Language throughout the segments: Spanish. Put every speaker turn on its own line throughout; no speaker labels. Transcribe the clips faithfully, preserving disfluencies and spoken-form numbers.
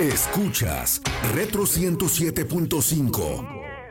Escuchas Retro ciento siete punto cinco.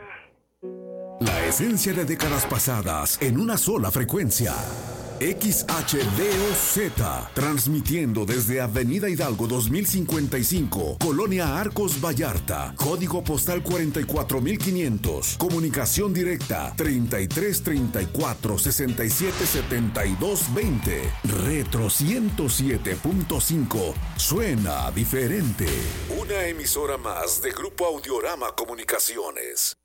La esencia de décadas pasadas en una sola frecuencia. X H D O Z, transmitiendo desde Avenida Hidalgo dos mil cincuenta y cinco, Colonia Arcos Vallarta, código postal cuarenta y cuatro mil quinientos, comunicación directa treinta y tres treinta y cuatro sesenta y siete setenta y dos veinte. Retro ciento siete punto cinco, suena diferente. Una emisora más de Grupo Audiorama Comunicaciones.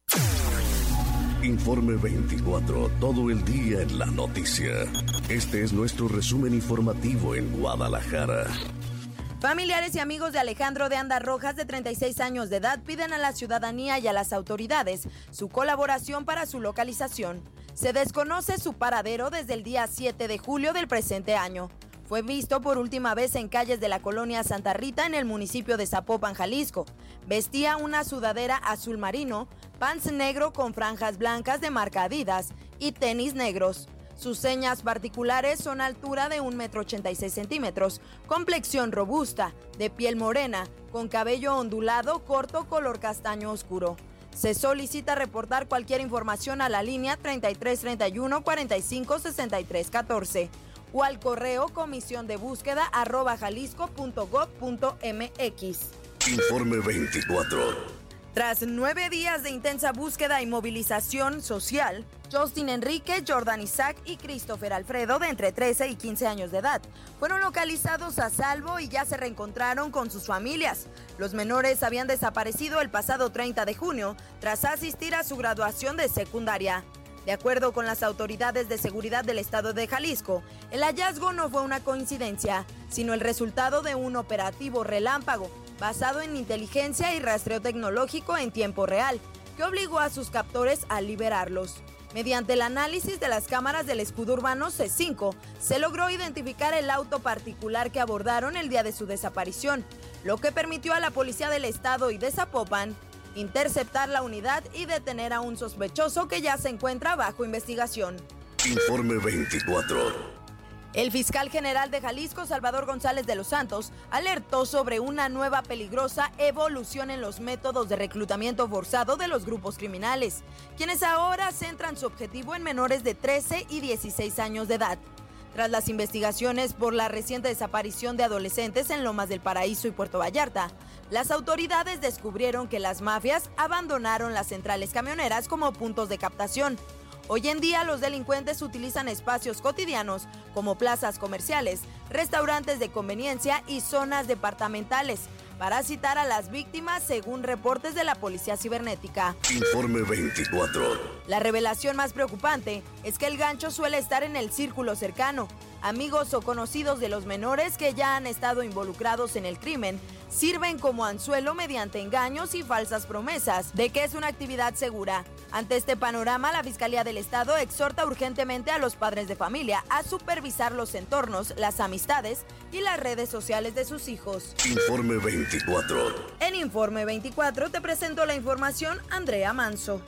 Informe veinticuatro, todo el día en la noticia. Este es nuestro resumen informativo en Guadalajara.
Familiares y amigos de Alejandro de Anda Rojas, de treinta y seis años de edad, piden a la ciudadanía y a las autoridades su colaboración para su localización. Se desconoce su paradero desde el día siete de julio del presente año. Fue visto por última vez en calles de la colonia Santa Rita en el municipio de Zapopan, Jalisco. Vestía una sudadera azul marino, pants negro con franjas blancas de marca Adidas y tenis negros. Sus señas particulares son altura de un metro ochenta y seis centímetros, complexión robusta, de piel morena, con cabello ondulado corto color castaño oscuro. Se solicita reportar cualquier información a la línea treinta y tres treinta y uno cuarenta y cinco sesenta y tres catorce o al correo comisión de búsqueda arroba jalisco punto gob punto mx.
Informe veinticuatro.
Tras nueve días de intensa búsqueda y movilización social, Justin Enrique, Jordan Isaac y Christopher Alfredo, de entre trece y quince años de edad, fueron localizados a salvo y ya se reencontraron con sus familias. Los menores habían desaparecido el pasado treinta de junio tras asistir a su graduación de secundaria. De acuerdo con las autoridades de seguridad del estado de Jalisco, el hallazgo no fue una coincidencia, sino el resultado de un operativo relámpago, basado en inteligencia y rastreo tecnológico en tiempo real, que obligó a sus captores a liberarlos. Mediante el análisis de las cámaras del escudo urbano C cinco, se logró identificar el auto particular que abordaron el día de su desaparición, lo que permitió a la policía del estado y de Zapopan interceptar la unidad y detener a un sospechoso que ya se encuentra bajo investigación.
Informe veinticuatro.
El fiscal general de Jalisco, Salvador González de los Santos, alertó sobre una nueva peligrosa evolución en los métodos de reclutamiento forzado de los grupos criminales, quienes ahora centran su objetivo en menores de trece y dieciséis años de edad. Tras las investigaciones por la reciente desaparición de adolescentes en Lomas del Paraíso y Puerto Vallarta, las autoridades descubrieron que las mafias abandonaron las centrales camioneras como puntos de captación. Hoy en día los delincuentes utilizan espacios cotidianos como plazas comerciales, restaurantes de conveniencia y zonas departamentales para citar a las víctimas, según reportes de la Policía Cibernética.
Informe veinticuatro.
La revelación más preocupante es que el gancho suele estar en el círculo cercano. Amigos o conocidos de los menores que ya han estado involucrados en el crimen sirven como anzuelo mediante engaños y falsas promesas de que es una actividad segura. Ante este panorama, la Fiscalía del Estado exhorta urgentemente a los padres de familia a supervisar los entornos, las amistades y las redes sociales de sus hijos.
Informe veinticuatro.
En Informe veinticuatro te presento la información, Andrea Manso.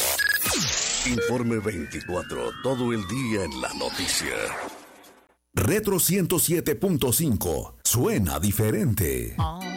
Informe veinticuatro, todo el día en la noticia. Retro ciento siete punto cinco, suena diferente.